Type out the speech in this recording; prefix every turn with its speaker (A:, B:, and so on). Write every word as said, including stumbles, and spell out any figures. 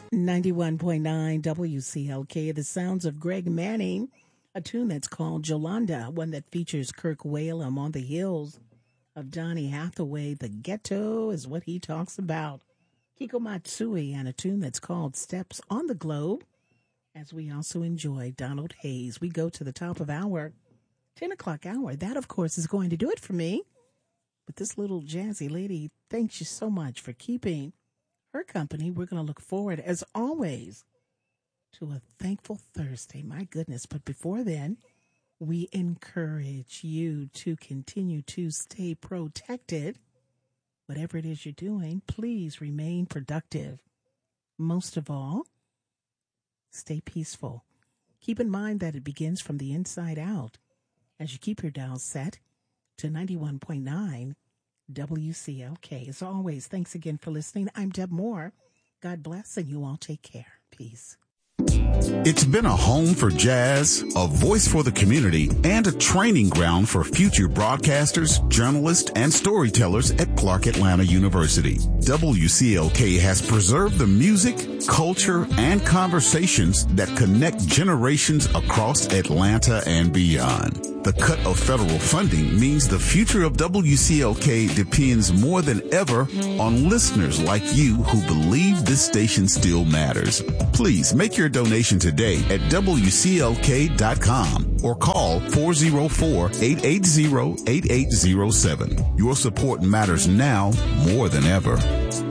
A: ninety-one point nine W C L K, the sounds of Greg Manning, a tune that's called Jolanda, one that features Kirk Whalum on the heels of Donny Hathaway. The ghetto is what he talks about. Kiko Matsui and a tune that's called Steps on the Globe, as we also enjoy Donald Hayes. We go to the top of our ten o'clock hour. That, of course, is going to do it for me. But this little jazzy lady, thanks you so much for keeping her company. We're going to look forward, as always, to a thankful Thursday. My goodness. But before then, we encourage you to continue to stay protected. Whatever it is you're doing, please remain productive. Most of all, stay peaceful. Keep in mind that it begins from the inside out as you keep your dial set to ninety-one point nine W C L K. As always, thanks again for listening. I'm Deb Moore. God bless, and you all take care. Peace.
B: It's been a home for jazz, a voice for the community, and a training ground for future broadcasters, journalists, and storytellers at Clark Atlanta University. W C L K has preserved the music, culture, and conversations that connect generations across Atlanta and beyond. The cut of federal funding means the future of W C L K depends more than ever on listeners like you who believe this station still matters. Please make your donation today at W C L K dot com or call four oh four, eight eight zero, eight eight zero seven. Your support matters now more than ever.